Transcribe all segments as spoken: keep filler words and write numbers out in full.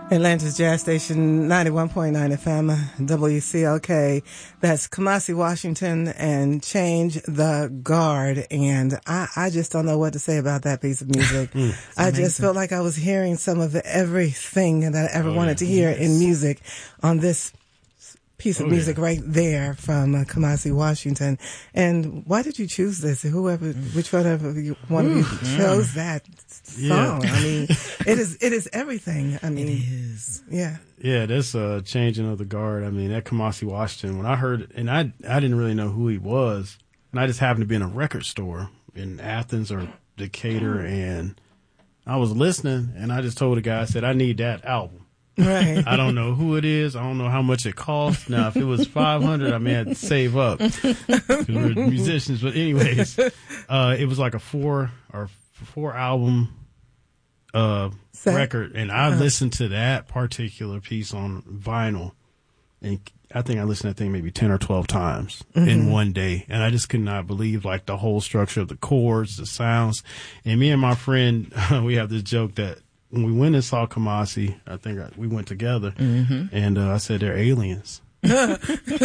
Atlanta's Jazz Station, ninety-one point nine F M, W C L K. That's Kamasi Washington and Change the Guard. And I, I just don't know what to say about that piece of music. mm, I just felt like I was hearing some of everything that I ever oh, wanted yeah. to hear yes. in music on this piece of oh, music yeah. right there from uh, Kamasi Washington. And why did you choose this? Whoever, which one of you, one of you chose that song? Yeah. I mean, it is it is everything. I mean, it is. Yeah. Yeah, that's uh, Changing of the Guard. I mean, that Kamasi Washington, when I heard it, and I, I didn't really know who he was, and I just happened to be in a record store in Athens or Decatur, and I was listening, and I just told the guy, I said, I need that album. Right. I don't know who it is. I don't know how much it costs. Now, if it was five hundred, I may have to save up because we're musicians. But anyways, uh, it was like a four or four album uh, record, and I uh-huh. listened to that particular piece on vinyl, and I think I listened to that thing maybe ten or twelve times mm-hmm. in one day, and I just could not believe like the whole structure of the chords, the sounds. And me and my friend, we have this joke that when we went and saw Kamasi, I think I, we went together, mm-hmm. and uh, I said they're aliens. Yes,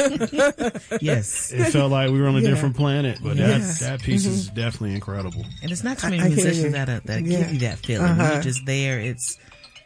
it felt like we were on a yeah. different planet, but yes. that that piece mm-hmm. is definitely incredible. And it's not too many I, I musicians that uh, that yeah. give you that feeling. Uh-huh. You're just there. It's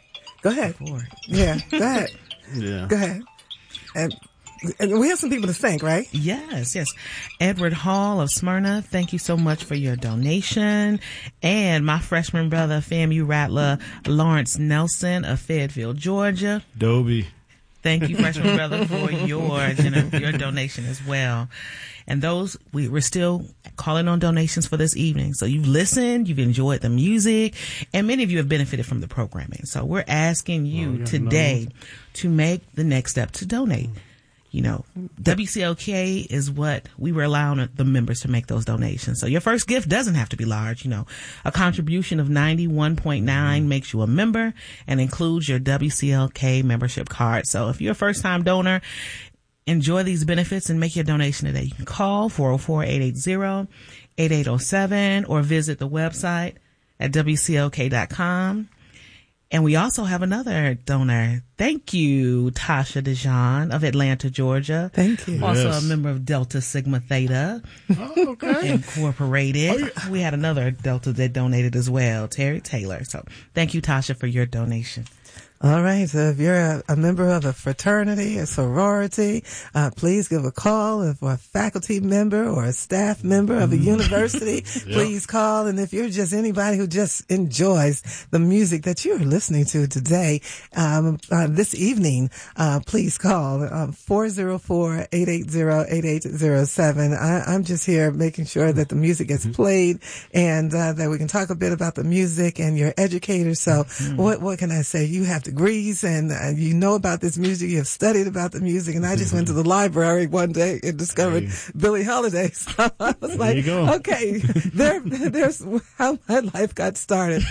go ahead. Before. Yeah, go ahead. Yeah, go ahead. And, and we have some people to thank, right? Yes, yes. Edward Hall of Smyrna, thank you so much for your donation. And my freshman brother, FAMU Rattler, Lawrence Nelson of Fayetteville, Georgia. Dobie. Thank you, freshman brother, for your your donation as well. And those, we, we're still calling on donations for this evening. So you've listened, you've enjoyed the music, and many of you have benefited from the programming. So we're asking you oh, yeah, today no. to make the next step to donate. You know, W C L K is what we rely on the members to make those donations. So your first gift doesn't have to be large. You know, a contribution of ninety-one point nine mm-hmm. makes you a member and includes your W C L K membership card. So if you're a first time donor, enjoy these benefits and make your donation today. You can call four oh four, eight eight zero, eight eight oh seven or visit the website at W C L K dot com. And we also have another donor. Thank you, Tasha Dejan of Atlanta, Georgia. Thank you. Also yes. a member of Delta Sigma Theta oh, okay. Incorporated. Oh, yeah. We had another Delta that donated as well, Terry Taylor. So thank you, Tasha, for your donation. All right. So if you're a, a member of a fraternity, a sorority, uh, please give a call. If you're a faculty member or a staff member of a university, yep. please call. And if you're just anybody who just enjoys the music that you're listening to today, um, uh, this evening, uh, please call um, four oh four, eight eight zero, eight eight zero seven. I, I'm just here making sure that the music gets played and uh, that we can talk a bit about the music and your educators. So mm-hmm. what, what can I say? You have degrees and uh, you know about this music. You have studied about the music. And I just went to the library one day and discovered hey. Billie Holiday. So I was there like, you go. okay, there, there's how my life got started.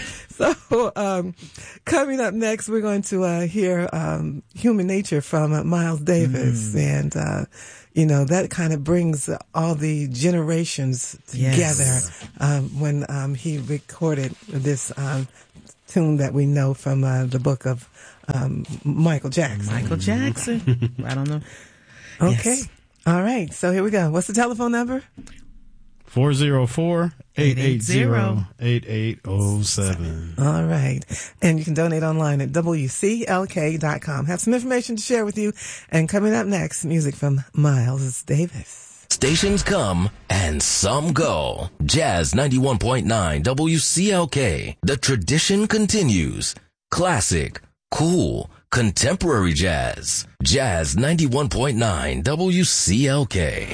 So um, coming up next, we're going to uh, hear um, Human Nature from uh, Miles Davis. Mm. And, uh, you know, that kind of brings all the generations together yes. um, when um, he recorded this um tune that we know from uh, the book of um, Michael Jackson. Michael Jackson. Right on the... Okay. Yes. All right. So here we go. What's the telephone number? four oh four, eight eight zero, eight eight oh seven. All right. And you can donate online at W C L K dot com. Have some information to share with you. And coming up next, music from Miles Davis. Stations come and some go. Jazz ninety-one point nine W C L K. The tradition continues. Classic, cool, contemporary jazz. Jazz ninety-one point nine W C L K.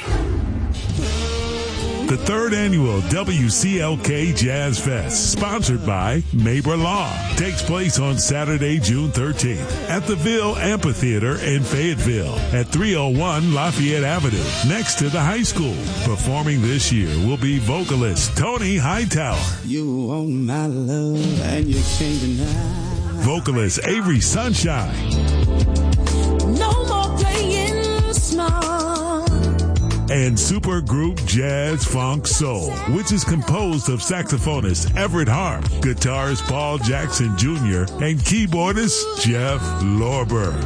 The third annual W C L K Jazz Fest, sponsored by Mabra Law, takes place on Saturday, June thirteenth at the Ville Amphitheater in Fayetteville at three oh one Lafayette Avenue, next to the high school. Performing this year will be vocalist Tony Hightower. You want my love and you can't deny. Vocalist Avery Sunshine. No more playing small. and supergroup Jazz Funk Soul, which is composed of saxophonist Everett Harp, guitarist Paul Jackson Junior, and keyboardist Jeff Lorber.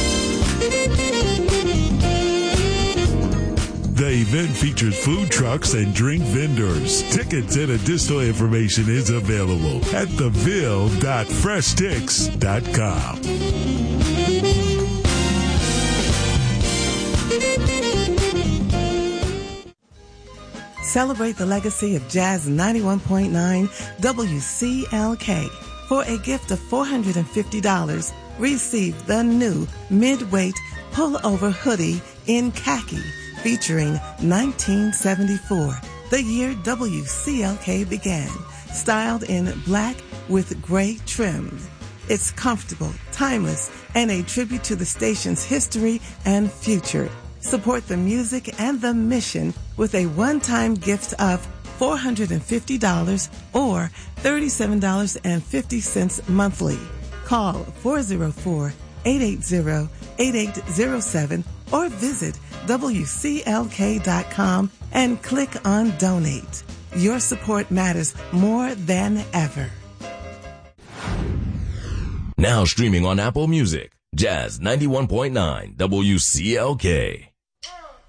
The event features food trucks and drink vendors. Tickets and additional information is available at the ville dot fresh sticks dot com. Celebrate the legacy of Jazz ninety-one point nine W C L K. For a gift of four hundred fifty dollars, receive the new mid-weight pullover hoodie in khaki featuring nineteen seventy-four, the year W C L K began, styled in black with gray trim. It's comfortable, timeless, and a tribute to the station's history and future. Support the music and the mission with a one-time gift of four hundred fifty dollars or thirty-seven dollars and fifty cents monthly. Call four oh four, eight eight zero, eight eight zero seven or visit W C L K dot com and click on Donate. Your support matters more than ever. Now streaming on Apple Music, Jazz ninety-one point nine W C L K.